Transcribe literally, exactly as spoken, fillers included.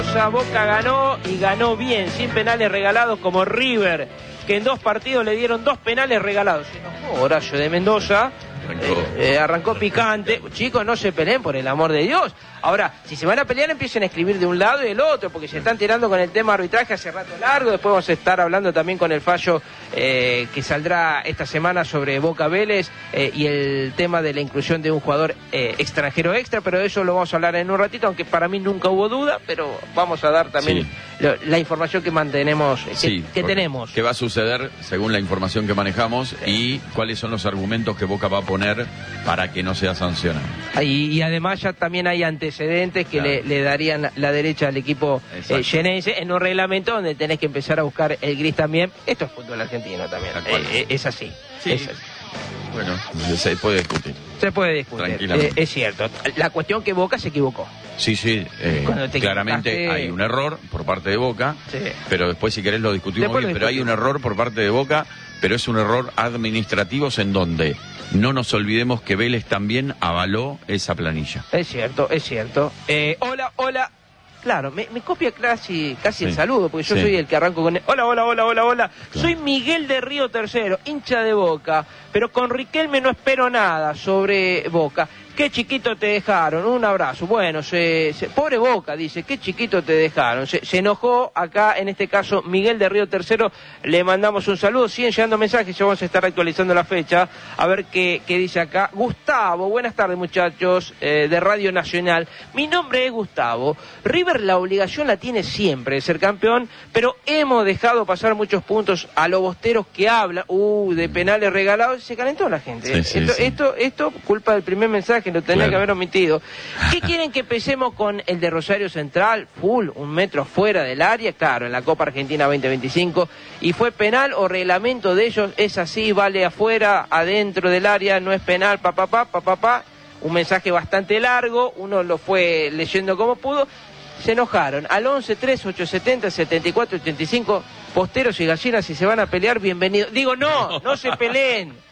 Boca ganó y ganó bien, sin penales regalados como River, que en dos partidos le dieron dos penales regalados. Se enojó Horacio de Mendoza, arrancó, eh, eh, arrancó picante. Chicos, no se peleen, por el amor de Dios. Ahora, si se van a pelear, empiecen a escribir de un lado y del otro, porque se están tirando con el tema arbitraje hace rato largo. Después vamos a estar hablando también con el fallo eh, que saldrá esta semana sobre Boca Vélez eh, y el tema de la inclusión de un jugador eh, extranjero extra, pero de eso lo vamos a hablar en un ratito, aunque para mí nunca hubo duda, pero vamos a dar también sí. lo, la información que mantenemos, que, sí, que tenemos. ¿Qué va a suceder según la información que manejamos sí. y cuáles son los argumentos que Boca va a poner para que no sea sancionado? Y, y además ya también hay antecedentes que claro. le, le darían la, la derecha al equipo eh, llenense en un reglamento donde tenés que empezar a buscar el gris también. Esto es fútbol argentino también, eh, es así, sí. es así. Bueno, se puede discutir. Se puede discutir, eh, es cierto. La cuestión que Boca se equivocó. Sí, sí, eh, claramente hay un error por parte de Boca, sí. pero después si querés lo discutimos después bien, lo pero hay un error por parte de Boca, pero es un error administrativo en donde no nos olvidemos que Vélez también avaló esa planilla. Es cierto, es cierto. Eh, hola, hola. Claro, me, me copia casi casi sí. el saludo, porque yo sí. soy el que arranco con el... Hola, hola, hola, hola, hola. Claro. Soy Miguel de Río Tercero, hincha de Boca, pero con Riquelme no espero nada sobre Boca. Qué chiquito te dejaron, un abrazo. Bueno, se, se, pobre Boca, dice, qué chiquito te dejaron. Se, se enojó acá, en este caso, Miguel de Río Tercero. Le mandamos un saludo, siguen llegando mensajes, ya vamos a estar actualizando la fecha. A ver qué, qué dice acá. Gustavo, buenas tardes muchachos, eh, de Radio Nacional. Mi nombre es Gustavo. River la obligación la tiene siempre de ser campeón, pero hemos dejado pasar muchos puntos a los bosteros que hablan, uh, de penales regalados. Se calentó la gente. Sí, sí, esto, sí. esto, esto, culpa del primer mensaje, que lo tenía claro. que haber omitido. ¿Qué quieren que empecemos con el de Rosario Central? Full, un metro fuera del área, claro, en la Copa Argentina veinte veinticinco. ¿Y fue penal o reglamento de ellos? Es así, vale afuera, adentro del área, no es penal, pa, pa, pa, pa, pa, pa. Un mensaje bastante largo, uno lo fue leyendo como pudo. Se enojaron. Al once tres ocho setenta setenta y cuatro ochenta y cinco, posteros y gallinas, si se van a pelear, bienvenidos. Digo, no, no se peleen.